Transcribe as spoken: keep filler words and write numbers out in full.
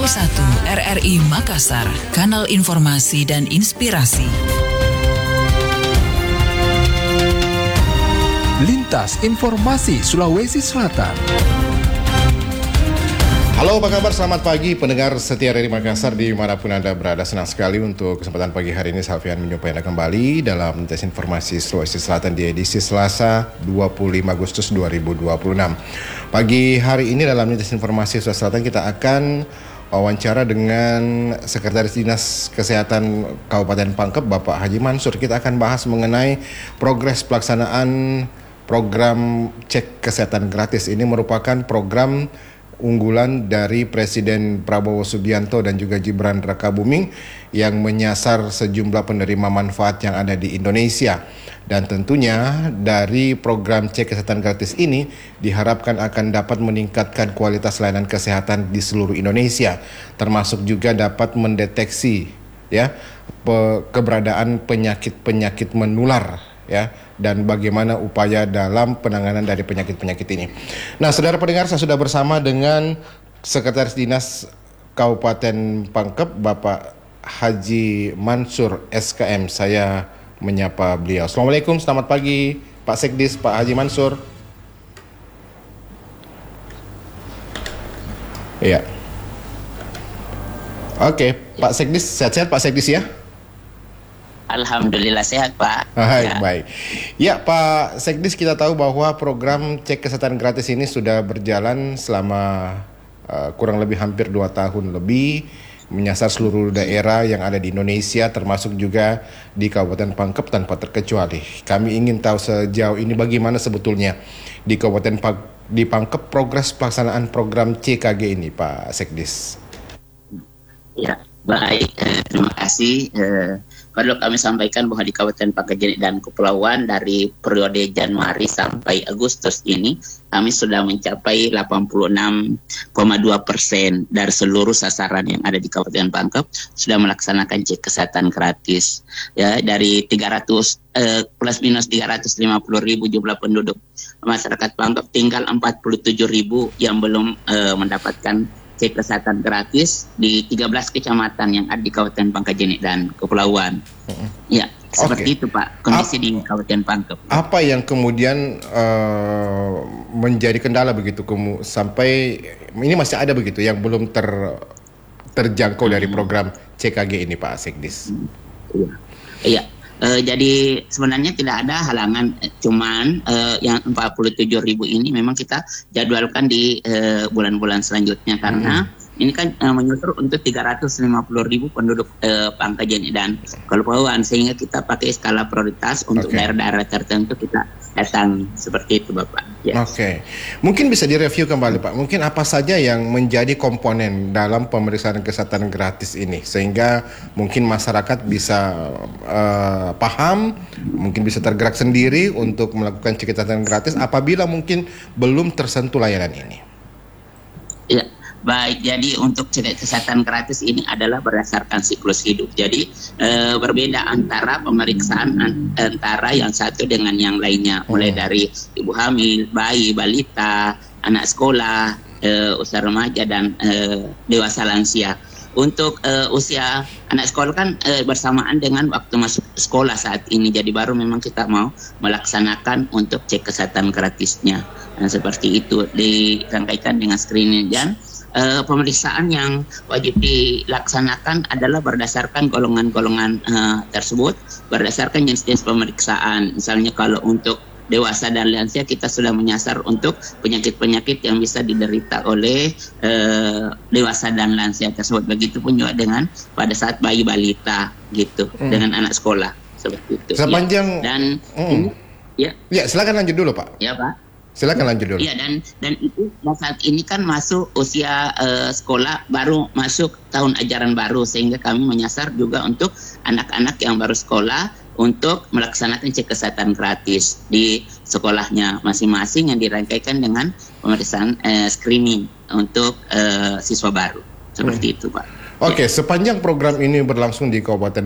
puluh satu R R I Makassar, kanal informasi dan inspirasi. Lintas Informasi Sulawesi Selatan. Halo, apa kabar? Selamat pagi pendengar setia R R I Makassar dimanapun Anda berada. Senang sekali untuk kesempatan pagi hari ini Salvian menjumpai Anda kembali dalam Lintas Informasi Sulawesi Selatan di edisi Selasa dua puluh lima Agustus dua ribu dua puluh enam. Pagi hari ini dalam Lintas Informasi Sulawesi Selatan kita akan wawancara dengan Sekretaris Dinas Kesehatan Kabupaten Pangkep, Bapak Haji Mansur. Kita akan bahas mengenai progres pelaksanaan program cek kesehatan gratis. Ini merupakan program unggulan dari Presiden Prabowo Subianto dan juga Gibran Rakabuming yang menyasar sejumlah penerima manfaat yang ada di Indonesia. Dan tentunya dari program cek kesehatan gratis ini diharapkan akan dapat meningkatkan kualitas layanan kesehatan di seluruh Indonesia, termasuk juga dapat mendeteksi ya pe- keberadaan penyakit-penyakit menular ya, dan bagaimana upaya dalam penanganan dari penyakit-penyakit ini. Nah, saudara pendengar, saya sudah bersama dengan Sekretaris Dinas Kabupaten Pangkep, Bapak Haji Mansur S K M. Saya menyapa beliau. Assalamualaikum, selamat pagi Pak Sekdis, Pak Haji Mansur. Iya. Oke, Pak Sekdis, sehat-sehat Pak Sekdis ya? Alhamdulillah sehat, Pak. Hai, ya. Baik. Ya, Pak Sekdis, kita tahu bahwa program cek kesehatan gratis ini sudah berjalan selama uh, kurang lebih hampir dua tahun lebih, menyasar seluruh daerah yang ada di Indonesia, termasuk juga di Kabupaten Pangkep tanpa terkecuali. Kami ingin tahu sejauh ini bagaimana sebetulnya di Kabupaten Pang- di Pangkep progres pelaksanaan program C K G ini, Pak Sekdis. Ya, baik. Eh, terima kasih. Eh, Perlu kami sampaikan bahwa di Kabupaten Pangkep dan Kepulauan dari periode Januari sampai Agustus ini kami sudah mencapai delapan puluh enam koma dua persen dari seluruh sasaran yang ada di Kabupaten Pangkep sudah melaksanakan cek kesehatan gratis. Ya, dari tiga ratus eh, plus minus tiga ratus lima puluh ribu jumlah penduduk masyarakat Pangkep, tinggal empat puluh tujuh ribu yang belum eh, mendapatkan cek kesehatan gratis di tiga belas kecamatan yang ada di Kabupaten Pangkep dan Kepulauan. Uh-huh. Ya, seperti okay. itu Pak, kondisi Ap- di Kabupaten Pangkep. Apa yang kemudian uh, menjadi kendala begitu kemu- sampai ini masih ada begitu yang belum ter terjangkau uh-huh. dari program C K G ini, Pak Sekdis? Iya. Uh-huh. Iya. Uh, jadi sebenarnya tidak ada halangan, cuman uh, yang empat puluh tujuh ribu ini memang kita jadwalkan di uh, bulan-bulan selanjutnya karena hmm. ini kan uh, menyusul untuk tiga ratus lima puluh ribu penduduk uh, Pangkep dan Kepulauan, sehingga kita pakai skala prioritas untuk okay. daerah-daerah tertentu kita datang, seperti itu Bapak. Yes. Oke, okay. Mungkin bisa direview kembali Pak, mungkin apa saja yang menjadi komponen dalam pemeriksaan kesehatan gratis ini sehingga mungkin masyarakat bisa uh, paham, mungkin bisa tergerak sendiri untuk melakukan cek kesehatan gratis apabila mungkin belum tersentuh layanan ini. Ya, baik. Jadi untuk cek kesehatan gratis ini adalah berdasarkan siklus hidup. Jadi e, berbeda antara pemeriksaan an- antara yang satu dengan yang lainnya, mulai hmm. dari ibu hamil, bayi, balita, anak sekolah, e, usia remaja dan e, dewasa lansia. Untuk e, usia anak sekolah kan e, bersamaan dengan waktu masuk sekolah saat ini. Jadi baru memang kita mau melaksanakan untuk cek kesehatan gratisnya. Nah, seperti itu dirangkaikan dengan screening dan Uh, pemeriksaan yang wajib dilaksanakan adalah berdasarkan golongan-golongan uh, tersebut, berdasarkan jenis-jenis pemeriksaan. Misalnya kalau untuk dewasa dan lansia kita sudah menyasar untuk penyakit-penyakit yang bisa diderita oleh uh, dewasa dan lansia tersebut. Begitupun juga dengan pada saat bayi balita gitu, hmm. dengan anak sekolah seperti itu. Sepanjang ya. Dan hmm. ini, ya. Ya, silakan lanjut dulu Pak. Ya Pak. Silakan lanjut dulu. Iya, dan dan itu saat ini kan masuk usia uh, sekolah, baru masuk tahun ajaran baru, sehingga kami menyasar juga untuk anak-anak yang baru sekolah untuk melaksanakan cek kesehatan gratis di sekolahnya masing-masing yang dirangkaikan dengan pemeriksaan uh, screening untuk uh, siswa baru. Seperti hmm. itu Pak. Oke, okay, ya. Sepanjang program ini berlangsung di Kabupaten